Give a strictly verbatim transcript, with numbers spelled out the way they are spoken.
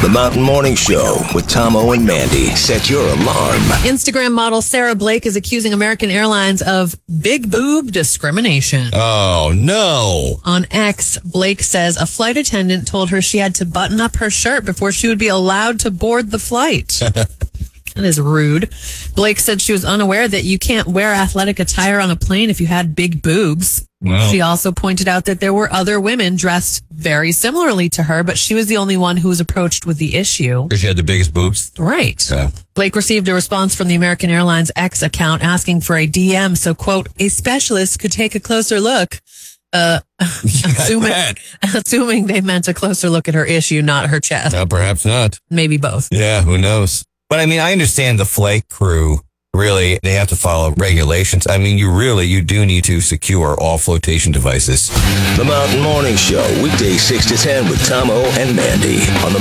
The Mountain Morning Show with Tomo and Mandy. Set your alarm. Instagram model Sarah Blake is accusing American Airlines of big boob discrimination. Oh, no. On X, Blake says a flight attendant told her she had to button up her shirt before she would be allowed to board the flight. That is rude. Blake said she was unaware that you can't wear athletic attire on a plane if you had big boobs. Wow. She also pointed out that there were other women dressed very similarly to her, but she was the only one who was approached with the issue. Because she had the biggest boobs. Right. Yeah. Blake received a response from the American Airlines X account asking for a D M so, quote, a specialist could take a closer look. Uh, assuming, assuming they meant a closer look at her issue, not her chest. No, perhaps not. Maybe both. Yeah, who knows? But I mean, I understand the flight crew. Really, they have to follow regulations. I mean, you really, you do need to secure all flotation devices. The Mountain Morning Show, weekdays six to ten with Tomo and Mandy on the